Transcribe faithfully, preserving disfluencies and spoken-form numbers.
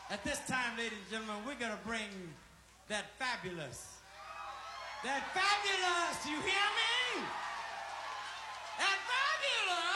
At this time, ladies and gentlemen, we're going to bring that fabulous. That fabulous, you hear me? That fabulous.